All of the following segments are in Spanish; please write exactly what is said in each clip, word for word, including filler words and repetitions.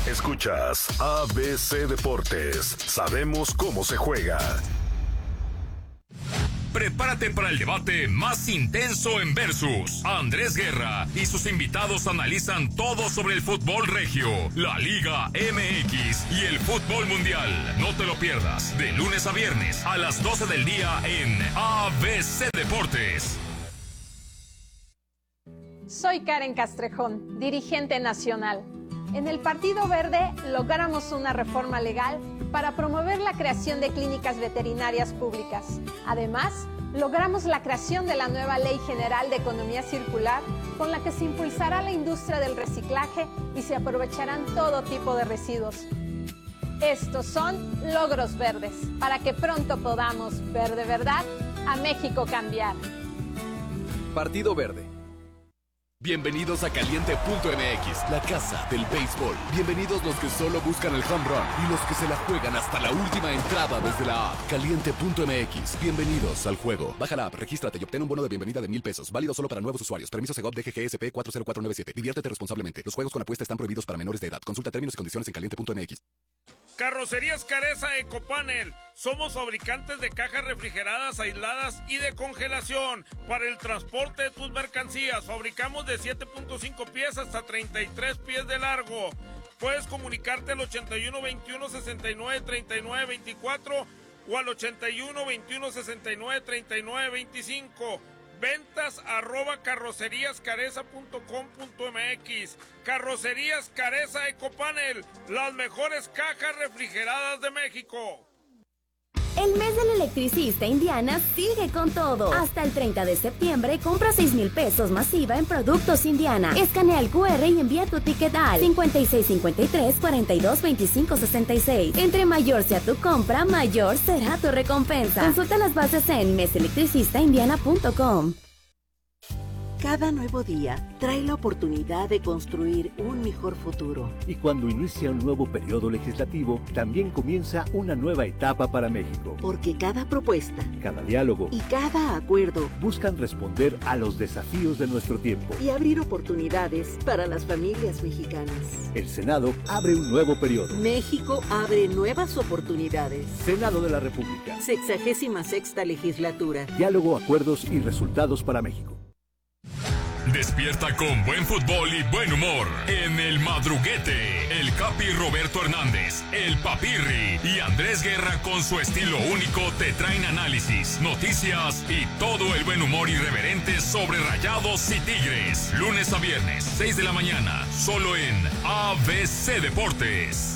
Escuchas A B C Deportes. Sabemos cómo se juega. Prepárate para el debate más intenso en Versus. Andrés Guerra y sus invitados analizan todo sobre el fútbol regio, la Liga M X y el fútbol mundial. No te lo pierdas, de lunes a viernes a las doce del día en A B C Deportes. Soy Karen Castrejón, dirigente nacional. En el Partido Verde logramos una reforma legal para promover la creación de clínicas veterinarias públicas. Además, logramos la creación de la nueva Ley General de Economía Circular, con la que se impulsará la industria del reciclaje y se aprovecharán todo tipo de residuos. Estos son logros verdes, para que pronto podamos ver de verdad a México cambiar. Partido Verde. Bienvenidos a Caliente punto M X, la casa del béisbol. Bienvenidos los que solo buscan el home run y los que se la juegan hasta la última entrada desde la app. Caliente punto M X. Bienvenidos al juego. Baja la app, regístrate y obtén un bono de bienvenida de mil pesos. Válido solo para nuevos usuarios. Permiso Segov D G G S P cuatro cero cuatro nueve siete. Diviértete responsablemente. Los juegos con apuesta están prohibidos para menores de edad. Consulta términos y condiciones en Caliente punto M X. Carrocerías Careza Ecopanel. Somos fabricantes de cajas refrigeradas, aisladas y de congelación para el transporte de tus mercancías. Fabricamos de siete punto cinco pies hasta treinta y tres pies de largo. Puedes comunicarte al ochenta y uno veintiuno sesenta y nueve treinta y nueve veinticuatro o al ochenta y uno veintiuno sesenta y nueve treinta y nueve veinticinco. Ventas arroba carrocerías careza punto com punto M X. Carrocerías Careza Ecopanel, las mejores cajas refrigeradas de México. El mes del electricista Indiana sigue con todo. Hasta el treinta de septiembre, compra seis mil pesos masiva en productos Indiana. Escanea el cu erre y envía tu ticket al cincuenta y seis cincuenta y tres cuarenta y dos veinticinco sesenta y seis. Entre mayor sea tu compra, mayor será tu recompensa. Consulta las bases en mes electricista indiana punto com. Cada nuevo día trae la oportunidad de construir un mejor futuro. Y cuando inicia un nuevo periodo legislativo, también comienza una nueva etapa para México. Porque cada propuesta, cada diálogo y cada acuerdo buscan responder a los desafíos de nuestro tiempo y abrir oportunidades para las familias mexicanas. El Senado abre un nuevo periodo. México abre nuevas oportunidades. Senado de la República. Sexagésima sexta legislatura. Diálogo, acuerdos y resultados para México. Despierta con buen fútbol y buen humor en El Madruguete. El Capi Roberto Hernández, el Papirri y Andrés Guerra con su estilo único te traen análisis, noticias y todo el buen humor irreverente sobre Rayados y Tigres. Lunes a viernes, seis de la mañana, solo en A B C Deportes.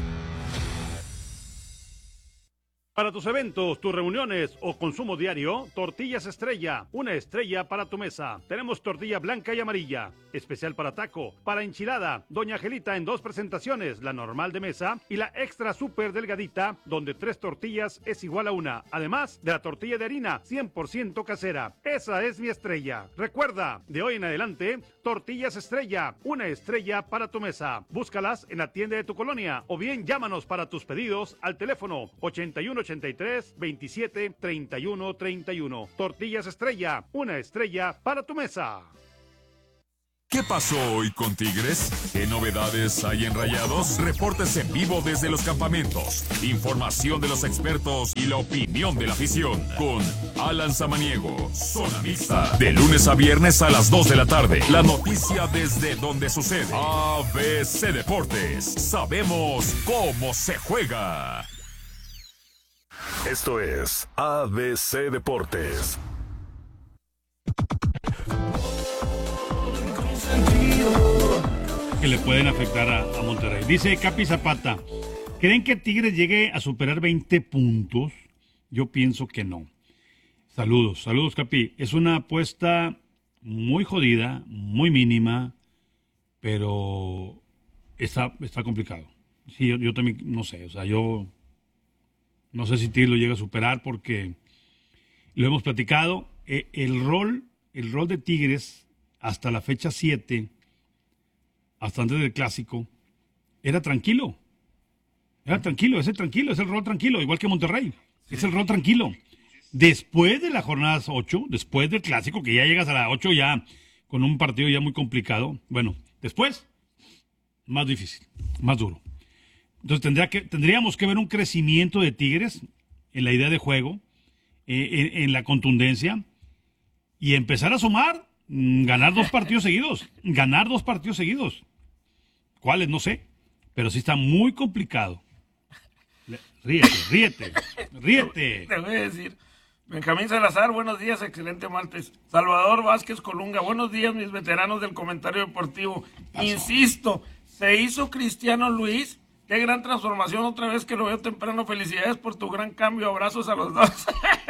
Para tus eventos, tus reuniones o consumo diario, Tortillas Estrella, una estrella para tu mesa. Tenemos tortilla blanca y amarilla, especial para taco, para enchilada, Doña Angelita en dos presentaciones, la normal de mesa y la extra súper delgadita, donde tres tortillas es igual a una. Además de la tortilla de harina, cien por ciento casera. Esa es mi estrella. Recuerda, de hoy en adelante, Tortillas Estrella, una estrella para tu mesa. Búscalas en la tienda de tu colonia o bien llámanos para tus pedidos al teléfono ochenta y uno ochenta y tres veintisiete treinta y uno treinta y uno. Tortillas Estrella, una estrella para tu mesa. ¿Qué pasó hoy con Tigres? ¿Qué novedades hay en Rayados? Reportes en vivo desde los campamentos, información de los expertos y la opinión de la afición. Con Alan Samaniego, Zona Mixta. De lunes a viernes a las dos de la tarde. La noticia desde donde sucede. A B C Deportes. Sabemos cómo se juega. Esto es A B C Deportes. Que le pueden afectar a, a Monterrey. Dice Capi Zapata, ¿creen que Tigres llegue a superar veinte puntos? Yo pienso que no. Saludos, saludos Capi. Es una apuesta muy jodida, muy mínima, pero está, está complicado. Sí, yo, yo también no sé, o sea, yo no sé si Tigres lo llega a superar porque lo hemos platicado. Eh, el rol, el rol de Tigres hasta la fecha siete, hasta antes del clásico, era tranquilo. Era tranquilo, ese tranquilo, es el rol tranquilo, igual que Monterrey. Sí. Es el rol tranquilo. Después de la jornada ocho, después del clásico, que ya llegas a la ocho ya con un partido ya muy complicado, bueno, después más difícil, más duro. Entonces tendría que, tendríamos que ver un crecimiento de Tigres en la idea de juego, eh, en, en la contundencia, y empezar a sumar, mm, ganar dos partidos seguidos, ganar dos partidos seguidos. ¿Cuáles? No sé, pero sí está muy complicado. Ríete, ríete, ríete. Te voy a decir, Benjamín Salazar, buenos días, excelente martes. Salvador Vázquez Colunga, buenos días, mis veteranos del comentario deportivo. Insisto, se hizo Cristiano Luis. Qué gran transformación otra vez que lo veo temprano. Felicidades por tu gran cambio. Abrazos a los dos.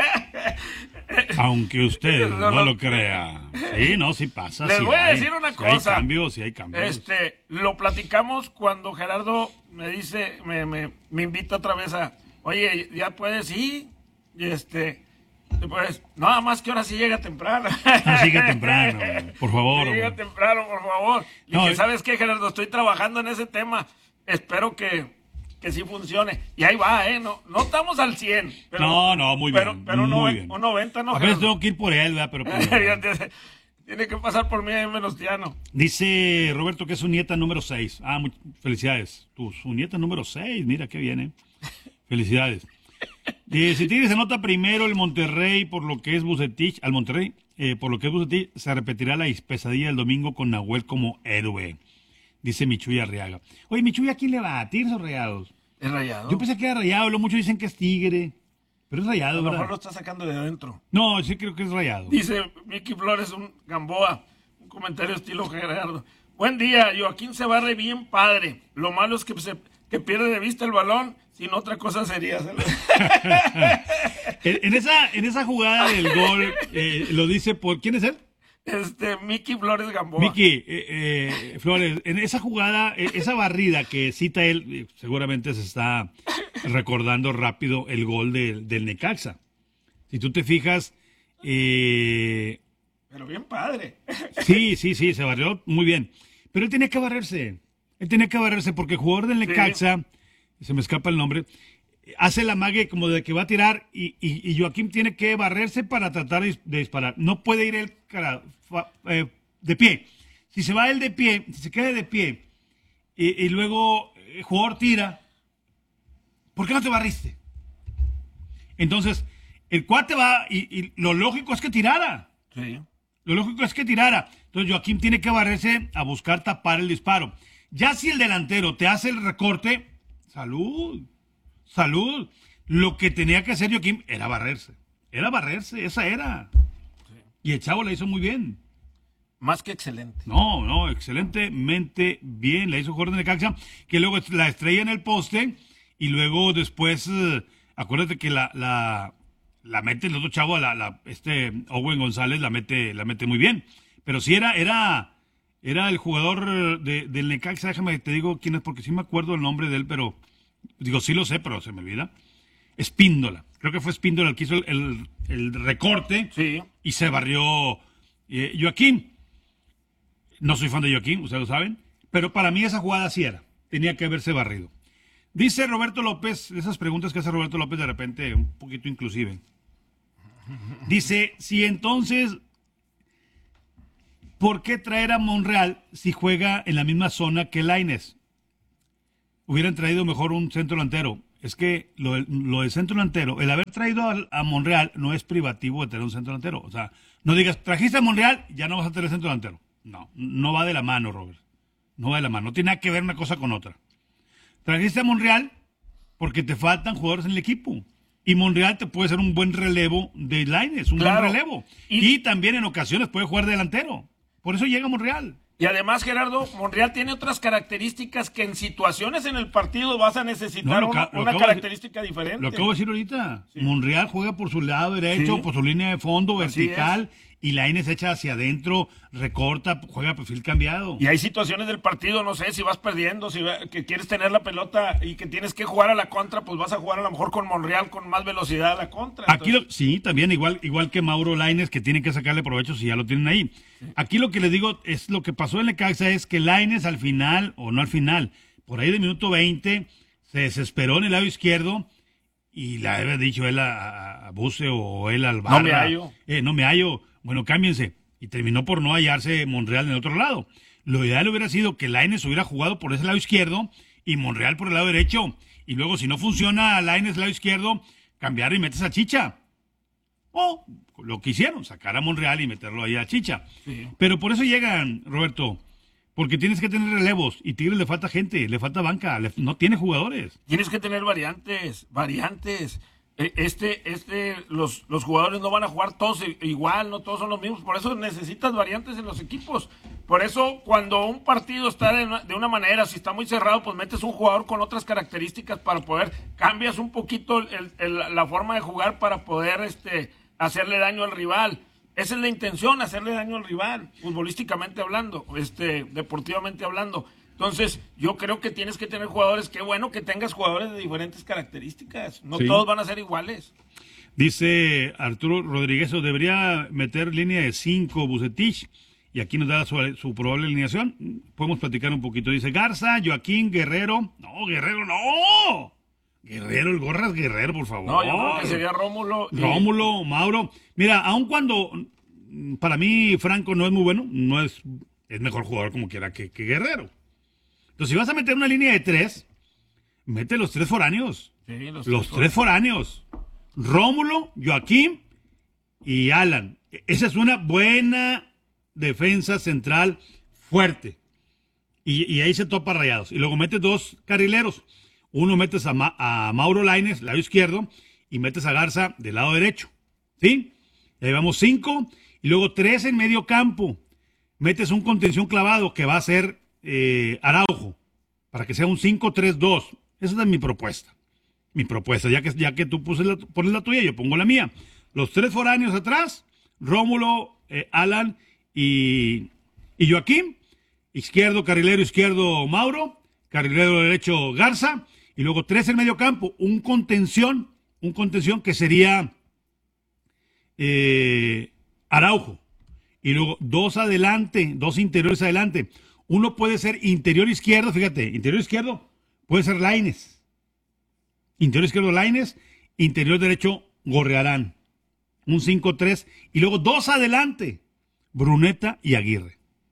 Aunque usted no, no lo crea. Sí, no, sí pasa. Les sí voy hay, a decir una sí cosa. Hay cambios, sí hay cambios. Este, lo platicamos cuando Gerardo me dice, me, me, me invita otra vez a, oye, ya puedes ir. Y este, pues, nada más que ahora sí llega temprano. Ah, siga temprano, por favor. Sí, llega temprano, por favor. Y No, que, eh. ¿sabes qué, Gerardo? Estoy trabajando en ese tema. Espero que, que sí funcione. Y ahí va, ¿eh? No, no estamos al cien. Pero, No, no, muy pero, bien, Pero un, muy noven- bien. un noventa, ¿no, A veces Gerardo? tengo que ir por él, ¿verdad? Pero pues, Tiene- Tiene que pasar por mí en Venustiano. dice Roberto que es su nieta número seis. Ah, muy, felicidades. Tu, su nieta número seis, mira qué bien, ¿eh? Felicidades. Dice, si Tigres se anota primero el Monterrey por lo que es Bucetich, al Monterrey, eh, por lo que es Bucetich, se repetirá la pesadilla del domingo con Nahuel como héroe. Dice Michuy Arriaga. Oye, Michuy, ¿a quién le va? ¿A Tigres o Rayados? Es Rayado. Yo pensé que era Rayado, luego muchos dicen que es Tigre. Pero es A Rayado, lo mejor ¿verdad? lo está sacando de adentro. No, sí creo que es Rayado. Dice Miki Flores, un Gamboa, un comentario estilo Gerardo. Buen día, Joaquín se barre bien padre. Lo malo es que, se, que pierde de vista el balón, sin otra cosa sería. en, en esa, en esa jugada del gol, eh, lo dice por... ¿Quién es él? Este, Miki Flores Gamboa. Miki, eh, eh, Flores, en esa jugada, eh, esa barrida que cita él, eh, seguramente se está recordando rápido el gol de- del Necaxa. Si tú te fijas, eh, Pero bien padre. sí, sí, sí, se barrió muy bien. Pero él tenía que barrerse. Él tenía que barrerse porque el jugador del Necaxa, se me escapa el nombre, hace la mague como de que va a tirar y, y, y Joaquín tiene que barrerse para tratar de, dis- de disparar. No puede ir él cara, fa- eh, de pie. Si se va él de pie, si se queda de pie y, y luego el jugador tira, ¿por qué no te barriste? Entonces, el cuate va y, y lo lógico es que tirara. Sí. Lo lógico es que tirara. Entonces Joaquín tiene que barrerse a buscar tapar el disparo. Ya si el delantero te hace el recorte, salud, salud. Lo que tenía que hacer Joaquín era barrerse. Era barrerse, esa era. Y el chavo la hizo muy bien. Más que excelente. No, no, excelentemente bien. La hizo Jorge Necaxa, que luego la estrella en el poste y luego después, eh, acuérdate que la, la, la mete el otro chavo, la, la, este Owen González la mete, la mete muy bien. Pero sí era, era, era el jugador de, del Necaxa, déjame te digo quién es, porque sí me acuerdo el nombre de él, pero digo, sí lo sé, pero se me olvida. Espíndola. Creo que fue Espíndola el que hizo el, el, el recorte Sí. y se barrió eh, Joaquín. No soy fan de Joaquín, ustedes lo saben, pero para mí esa jugada sí era. Tenía que haberse barrido. Dice Roberto López, esas preguntas que hace Roberto López de repente, un poquito inclusive. Dice, si entonces, ¿por qué traer a Monreal si juega en la misma zona que Lainez? Hubieran traído mejor un centro delantero. Es que lo, del- lo del centro delantero, el haber traído a, a Monreal no es privativo de tener un centro delantero. O sea, no digas, trajiste a Monreal, ya no vas a tener centro delantero. No, no va de la mano, Robert. No va de la mano. No tiene nada que ver una cosa con otra. Trajiste a Monreal porque te faltan jugadores en el equipo. Y Monreal te puede ser un buen relevo de Lainez, un Claro. buen relevo. Y- Y, también en ocasiones puede jugar de delantero. Por eso llega Monreal. Y además, Gerardo, Monreal tiene otras características que en situaciones en el partido vas a necesitar No, lo una, ca- lo una acabo de característica diferente. Lo acabo de decir ahorita. Sí. Monreal juega por su lado derecho, Sí. por su línea de fondo, Así vertical. Y Lainez echa hacia adentro, recorta, juega perfil cambiado. Y hay situaciones del partido, no sé, si vas perdiendo, si va- que quieres tener la pelota y que tienes que jugar a la contra, pues vas a jugar a lo mejor con Monreal con más velocidad a la contra. Aquí Entonces, lo, sí, también igual, igual que Mauro Lainez, que tiene que sacarle provecho si ya lo tienen ahí. Aquí lo que les digo es lo que pasó en Necaxa es que Lainez al final, o no al final, por ahí de minuto veinte, se desesperó en el lado izquierdo y le había dicho él a, a- a Buse o él al Barra. me hallo. Eh, no me hallo. Bueno, cámbiense. Y terminó por no hallarse Monreal en el otro lado. Lo ideal hubiera sido que Lainez hubiera jugado por ese lado izquierdo y Monreal por el lado derecho. Y luego, si no funciona Lainez lado izquierdo, cambiar y metes a Chicha. O lo que hicieron, sacar a Monreal y meterlo ahí a Chicha. Sí. Pero por eso llegan, Roberto, porque tienes que tener relevos. Y Tigres le falta gente, le falta banca, le, no tiene jugadores. Tienes que tener variantes, variantes. Este, este, los, los jugadores no van a jugar todos igual, no todos son los mismos, por eso necesitas variantes en los equipos. Por eso, cuando un partido está de una, de una manera, si está muy cerrado, pues metes un jugador con otras características para poder, cambias un poquito el, el, la forma de jugar para poder este, hacerle daño al rival. Esa es la intención, hacerle daño al rival, futbolísticamente hablando, este, deportivamente hablando. Entonces, yo creo que tienes que tener jugadores, qué bueno que tengas jugadores de diferentes características, no sí. todos van a ser iguales. Dice Arturo Rodríguez, debería meter línea de cinco Bucetich, y aquí nos da su, su probable alineación, podemos platicar un poquito. Dice Garza, Joaquín, Guerrero, no, Guerrero no, Guerrero, el Gorras Guerrero, por favor. No, yo creo que sería Rómulo. Y... Rómulo, Mauro, mira, aun cuando para mí Franco no es muy bueno, no es, es mejor jugador como quiera que, que Guerrero. Entonces, si vas a meter una línea de tres, mete los tres foráneos. Sí, los, los tres, tres foráneos. Rómulo, Joaquín y Alan. Esa es una buena defensa central fuerte. Y, y ahí se topa Rayados. Y luego metes dos carrileros. Uno metes a, Ma, a Mauro Lainez, lado izquierdo, y metes a Garza del lado derecho. ¿Sí? Y ahí vamos cinco. Y luego tres en medio campo. Metes un contención clavado que va a ser eh, Araujo. Para que sea un cinco tres dos. Esa es mi propuesta. Mi propuesta. Ya que, ya que tú puse la, pones la tuya, yo pongo la mía. Los tres foráneos atrás. Rómulo, eh, Alan y, y Joaquín. Izquierdo, carrilero izquierdo, Mauro. Carrilero derecho, Garza. Y luego tres en medio campo. Un contención. Un contención que sería eh, Araujo. Y luego dos adelante. Dos interiores adelante. Uno puede ser interior izquierdo. Fíjate, interior izquierdo puede ser Lainez. Interior izquierdo Lainez. Interior derecho Gorrearán. Un cinco tres. Y luego dos adelante. Bruneta y Aguirre.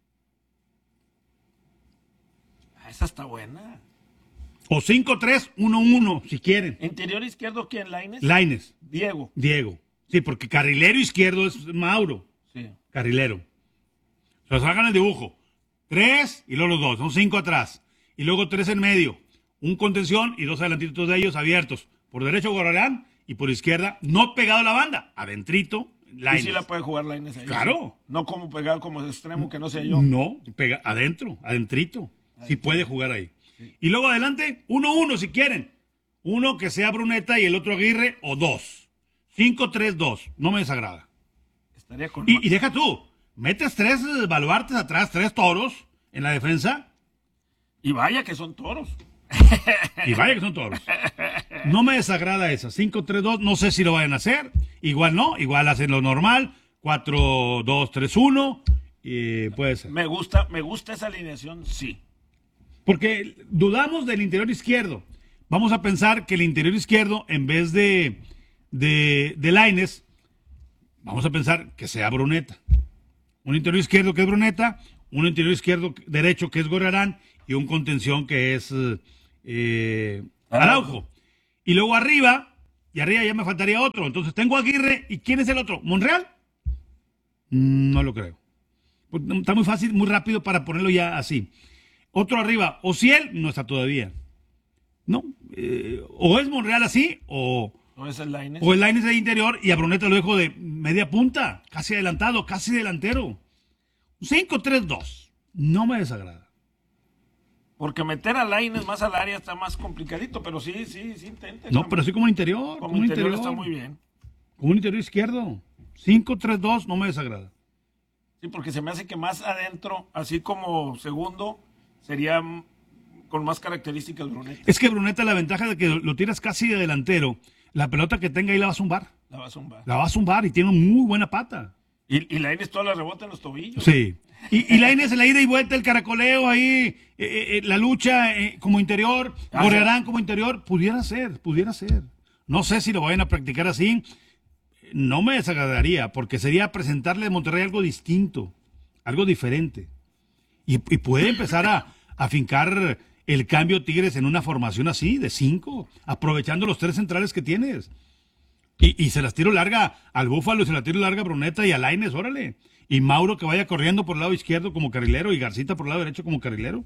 Esa está buena. O cinco tres uno uno, si quieren. ¿Interior izquierdo quién? ¿Lainez? Lainez. Diego. Diego. Sí, porque carrilero izquierdo es Mauro. Sí. Carrilero. O sea, hagan el dibujo. Tres y luego los dos. Son cinco atrás. Y luego tres en medio. Un contención y dos adelantitos de ellos abiertos. Por derecho Gorrearán y por izquierda, no pegado a la banda. Adentrito, Lainez. ¿Y si la puede jugar Lainez ahí? Claro. No como pegado como extremo, que no sé yo. No, pega adentro, adentrito. Sí puede jugar ahí. Sí. Y luego adelante, uno uno si quieren. Uno que sea Bruneta y el otro Aguirre, o dos. cinco tres dos. No me desagrada. Estaría con y, y deja tú. Metes tres baluartes atrás, tres toros en la defensa. Y vaya que son toros. Y vaya que son toros. No me desagrada esa. cinco tres dos. No sé si lo vayan a hacer. Igual no. Igual hacen lo normal. cuatro dos tres uno. Y puede ser. Me gusta, me gusta esa alineación, sí. Porque dudamos del interior izquierdo. Vamos a pensar que el interior izquierdo, en vez de, de, de Lainez, vamos a pensar que sea Bruneta. Un interior izquierdo que es Bruneta, un interior izquierdo derecho que es Gorrearán y un contención que es eh, Araujo. Y luego arriba, y arriba ya me faltaría otro. Entonces tengo a Aguirre, ¿y quién es el otro? ¿Monreal? No lo creo. Está muy fácil, muy rápido para ponerlo ya así. Otro arriba, Ociel no está todavía. No, eh, o es Monreal así, o, o es el Lainez. O el Lainez de interior y a Bruneta lo dejo de media punta, casi adelantado, casi delantero. cinco tres dos, no me desagrada. Porque meter a Lainez más al área está más complicadito, pero sí, sí, sí intenta. No, pero sí como interior. Como, como interior, interior está muy bien. Como un interior izquierdo. cinco tres dos, no me desagrada. Sí, porque se me hace que más adentro, así como segundo, sería con más características Bruneta. Es que Bruneta, la ventaja de que lo tiras casi de delantero, la pelota que tenga ahí la va a zumbar. La va a zumbar. La va a zumbar y tiene muy buena pata. Y, y Lainez toda la rebota en los tobillos. Sí. Y, y Lainez en la ida y vuelta, el caracoleo ahí, eh, eh, la lucha eh, como interior, ah, Gorrearán como interior, pudiera ser, pudiera ser. No sé si lo vayan a practicar así. No me desagradaría, porque sería presentarle a Monterrey algo distinto, algo diferente. Y, y puede empezar a, a fincar el cambio Tigres en una formación así, de cinco, aprovechando los tres centrales que tienes. Y, y se las tiro larga al Búfalo, y se la tiro larga a Bruneta y a Lainez, órale. Y Mauro que vaya corriendo por el lado izquierdo como carrilero y Garcita por el lado derecho como carrilero.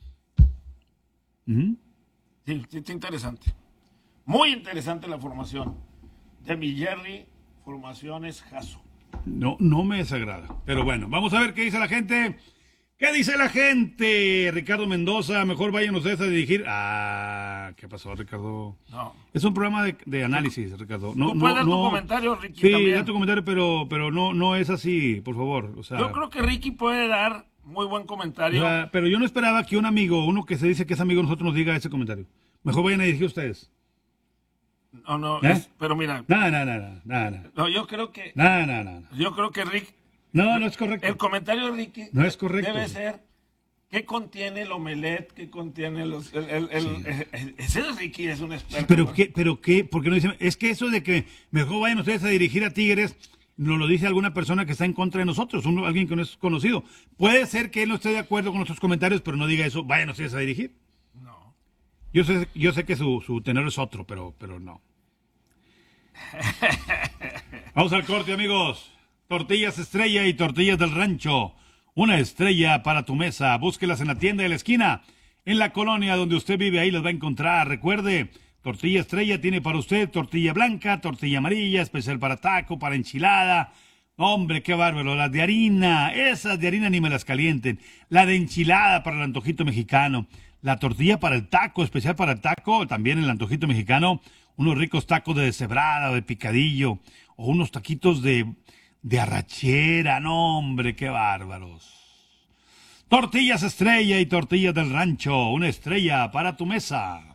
¿Mm? Sí, sí, está interesante. Muy interesante la formación de mi Jerry, formaciones Jaso. No, no me desagrada. Pero bueno, vamos a ver qué dice la gente. ¿Qué dice la gente? Ricardo Mendoza, mejor vayan ustedes a dirigir. Ah, ¿qué pasó, Ricardo? No. Es un programa de, de análisis, Ricardo. No, ¿Tú puedes no, dar no, tu comentario, Ricky? Sí, también? da tu comentario, pero, pero no, no es así, por favor. O sea, yo creo que Ricky puede dar muy buen comentario. O sea, pero yo no esperaba que un amigo, uno que se dice que es amigo de nosotros, nos diga ese comentario. Mejor vayan a dirigir ustedes. No, no, ¿Eh? es, pero mira. No, no, no, no, no, no. No, yo creo que. No, no, no, no. Yo creo que Rick. No, no es correcto. El comentario de Ricky. No es correcto. Debe ser. ¿Qué contiene el omelette? ¿Qué contiene los.? El, el, el, Sí. el- el- ese de Ricky es un experto. Pero ¿no? qué, pero qué, ¿por qué no dicen? Es que eso de que mejor vayan ustedes a dirigir a Tigres, nos lo dice alguna persona que está en contra de nosotros, uno, alguien que no es conocido. Puede ser que él no esté de acuerdo con nuestros comentarios, pero no diga eso, vayan ustedes a dirigir. No. Yo sé, yo sé que su, su tenor es otro, pero, pero no. Vamos al corte, amigos. Tortillas Estrella y tortillas del rancho. Una estrella para tu mesa. Búsquelas en la tienda de la esquina. En la colonia donde usted vive, ahí las va a encontrar. Recuerde, Tortilla Estrella tiene para usted tortilla blanca, tortilla amarilla, especial para taco, para enchilada. Hombre, qué bárbaro. Las de harina, esas de harina ni me las calienten. La de enchilada para el antojito mexicano. La tortilla para el taco, especial para el taco, también el antojito mexicano. Unos ricos tacos de deshebrada o de picadillo. O unos taquitos de, de arrachera. No, hombre, qué bárbaros. Tortillas Estrella y tortillas del rancho. Una estrella para tu mesa.